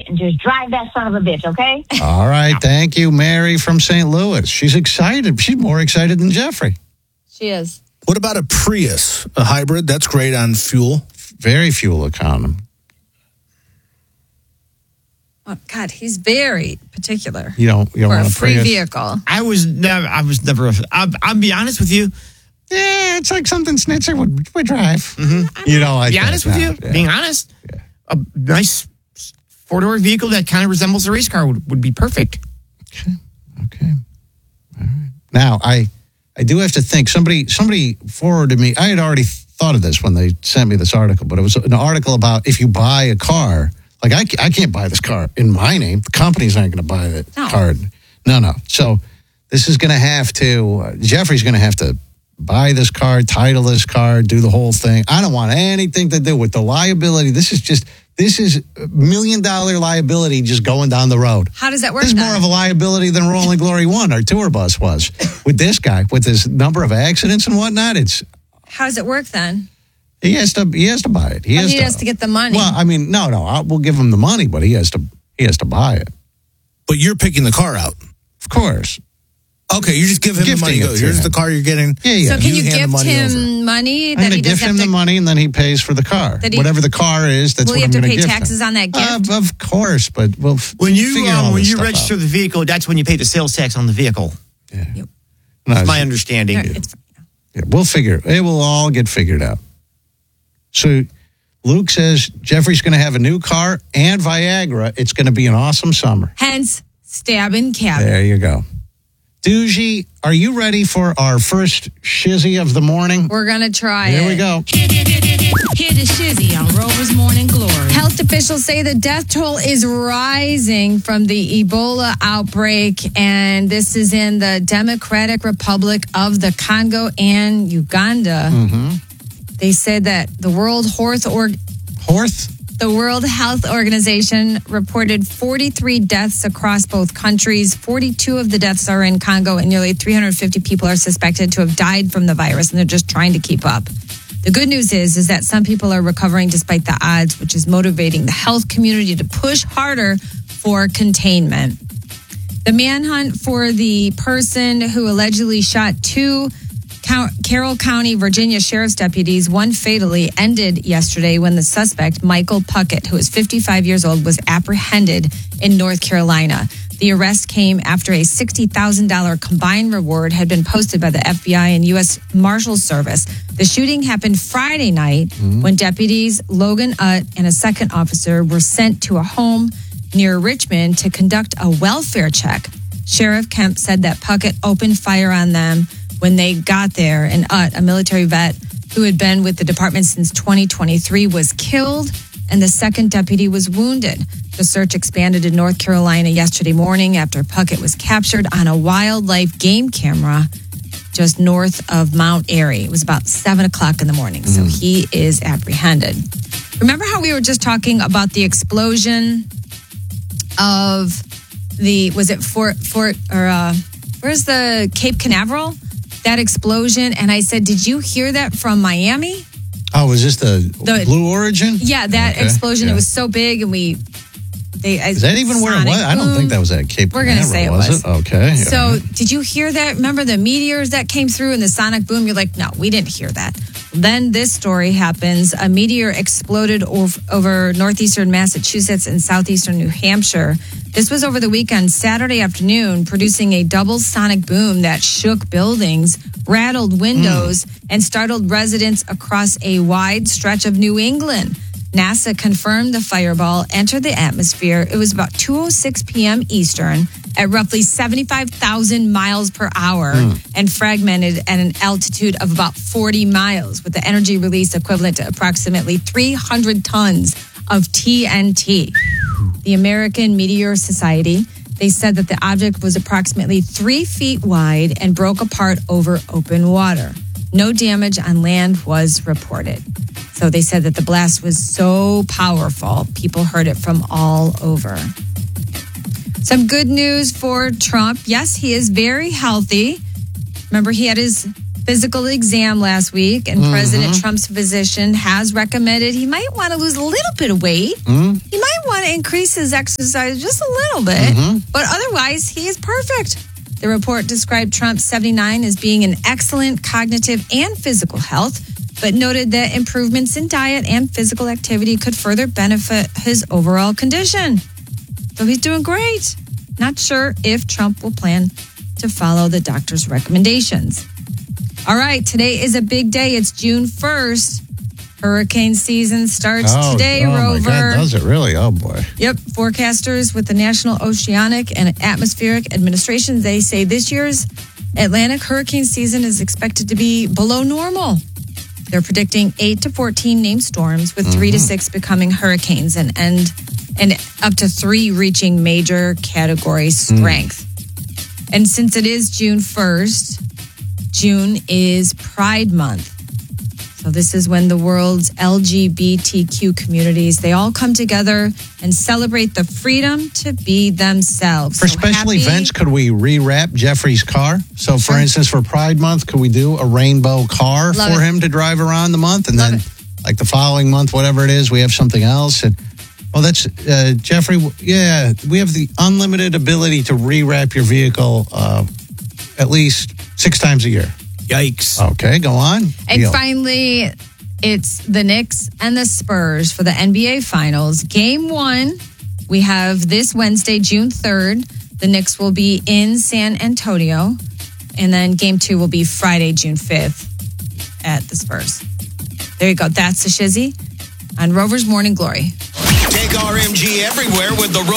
and just drive that son of a bitch, okay? All right. Thank you, Mary from St. Louis. She's excited. She's more excited than Jeffrey. She is. What about a Prius, a hybrid? That's great on fuel. Very fuel economy. Oh, God, he's very particular. You don't for want a a free Prius? vehicle. I was never. I'll be honest with you. Yeah, it's like something Snitzer would drive. Mm-hmm. You know, like be honest with you. Yeah. Being honest, a nice 4-door vehicle that kind of resembles a race car would be perfect. Okay. All right. Now, I do have to think. Somebody forwarded me. I had already thought of this when they sent me this article, but it was an article about if you buy a car. Like, I can't buy this car in my name. The company's not going to buy the car. No. So this is going to have to, Jeffrey's going to have to buy this car, title this car, do the whole thing. I don't want anything to do with the liability. This is $1 million liability just going down the road. How does that work? This is more of a liability than Rolling Glory 1, our tour bus was. With this guy, with this number of accidents and whatnot, How does it work then? He has to buy it. He has to get the money. Well, I mean, no, we'll give him the money, but he has to buy it. But you're picking the car out. Of course. Okay, you just give him the money. Gifting it to Here's him. the car you're getting. Yeah. So can you hand the gift money him over. money I'm that going he to gift doesn't him have the money, and then he pays for the car. Whatever the car is, that's Will what he I'm have going to to pay gift taxes him. on that gift? Of course, but we'll When you figure all when this you stuff register out. the vehicle, that's when you pay the sales tax on the vehicle. Yeah. Yep. That's my understanding. Yeah, we'll figure. It will all get figured out. So Luke says Jeffrey's going to have a new car and Viagra. It's going to be an awesome summer. Hence, stabbing cabin. There you go. Doogie, are you ready for our first shizzy of the morning? We're going to try Here it. we go. Hear the shizzy on Rover's Morning Glory. Health officials say the death toll is rising from the Ebola outbreak, and this is in the Democratic Republic of the Congo and Uganda. Mm-hmm. They said that the World Health Organization reported 43 deaths across both countries. 42 of the deaths are in Congo, and nearly 350 people are suspected to have died from the virus, and they're just trying to keep up. The good news is that some people are recovering despite the odds, which is motivating the health community to push harder for containment. The manhunt for the person who allegedly shot two Carroll County, Virginia sheriff's deputies, one fatally, ended yesterday when the suspect, Michael Puckett, who is 55 years old, was apprehended in North Carolina. The arrest came after a $60,000 combined reward had been posted by the FBI and U.S. Marshals Service. The shooting happened Friday night when deputies Logan Utt and a second officer were sent to a home near Richmond to conduct a welfare check. Sheriff Kemp said that Puckett opened fire on them when they got there, and Utt, a military vet who had been with the department since 2023, was killed, and the second deputy was wounded. The search expanded in North Carolina yesterday morning after Puckett was captured on a wildlife game camera just north of Mount Airy. It was about 7 o'clock in the morning, so he is apprehended. Remember how we were just talking about the explosion of where's the Cape Canaveral? That explosion, and I said, did you hear that from Miami? Oh, was this the Blue Origin? Yeah, that explosion. Yeah. It was so big, and is that even where it was? I don't think that was at Cape Canaveral. We're going to say it was. Okay. So, did you hear that? Remember the meteors that came through and the sonic boom? You're like, no, we didn't hear that. Then this story happens. A meteor exploded over northeastern Massachusetts and southeastern New Hampshire. This was over the weekend, Saturday afternoon, producing a double sonic boom that shook buildings, rattled windows, and startled residents across a wide stretch of New England. NASA confirmed the fireball entered the atmosphere. It was about 2:06 p.m. Eastern at roughly 75,000 miles per hour and fragmented at an altitude of about 40 miles, with the energy release equivalent to approximately 300 tons of TNT. The American Meteor Society, they said that the object was approximately 3 feet wide and broke apart over open water. No damage on land was reported. So they said that the blast was so powerful, people heard it from all over. Some good news for Trump. Yes, he is very healthy. Remember, he had his physical exam last week, and President Trump's physician has recommended he might want to lose a little bit of weight. He might want to increase his exercise just a little bit, but otherwise, he is perfect. The report described Trump, 79, as being in excellent cognitive and physical health, but noted that improvements in diet and physical activity could further benefit his overall condition. So he's doing great. Not sure if Trump will plan to follow the doctor's recommendations. All right, today is a big day. It's June 1st. Hurricane season starts today, Rover. My God, does it really? Oh, boy. Yep. Forecasters with the National Oceanic and Atmospheric Administration, they say this year's Atlantic hurricane season is expected to be below normal. They're predicting 8 to 14 named storms, with 3 to 6 becoming hurricanes and up to 3 reaching major category strength. And since it is June 1st, June is Pride Month. So this is when the world's LGBTQ communities, they all come together and celebrate the freedom to be themselves. For special events, could we rewrap Jeffrey's car? So, for instance, for Pride Month, could we do a rainbow car for him to drive around the month? And then, like the following month, whatever it is, we have something else. And that's Jeffrey. Yeah, we have the unlimited ability to rewrap your vehicle at least 6 times a year. Yikes. Okay, go on. And finally, it's the Knicks and the Spurs for the NBA Finals. Game 1, we have this Wednesday, June 3rd. The Knicks will be in San Antonio. And then Game 2 will be Friday, June 5th at the Spurs. There you go. That's the Shizzy on Rover's Morning Glory. Take RMG everywhere with the